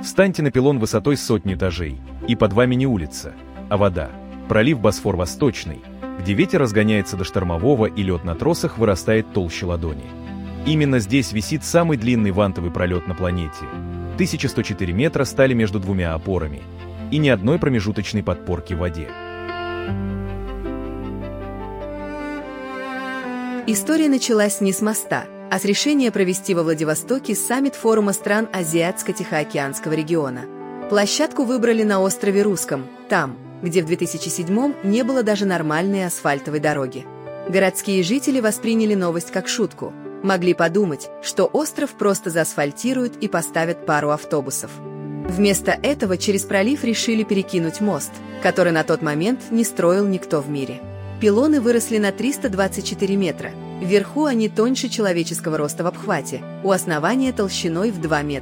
Встаньте на пилон высотой сотни этажей, и под вами не улица, а вода. Пролив Босфор-Восточный, где ветер разгоняется до штормового и лед на тросах вырастает толще ладони. Именно здесь висит самый длинный вантовый пролет на планете. 1104 метра стали между двумя опорами, и ни одной промежуточной подпорки в воде. История началась не с моста, а с решения провести во Владивостоке саммит форума стран Азиатско-Тихоокеанского региона. Площадку выбрали на острове Русском, там, где в 2007-м не было даже нормальной асфальтовой дороги. Городские жители восприняли новость как шутку. Могли подумать, что остров просто заасфальтируют и поставят пару автобусов. Вместо этого через пролив решили перекинуть мост, который на тот момент не строил никто в мире. Пилоны выросли на 324 метра. Вверху они тоньше человеческого роста в обхвате, у основания толщиной в 2 метра.